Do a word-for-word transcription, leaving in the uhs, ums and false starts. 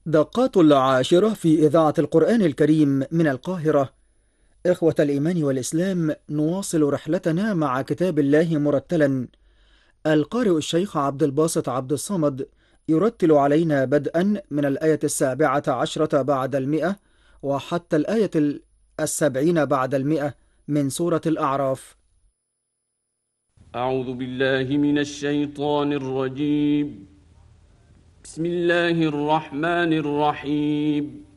دقات العاشرة في إذاعة القرآن الكريم من القاهرة. إخوة الإيمان والإسلام، نواصل رحلتنا مع كتاب الله مرتلا. القارئ الشيخ عبد الباسط عبد الصمد يرتل علينا بدءا من الآية السابعة عشرة بعد المئة وحتى الآية السبعين بعد المئة من سورة الأعراف. أعوذ بالله من الشيطان الرجيم. بسم الله الرحمن الرحيم.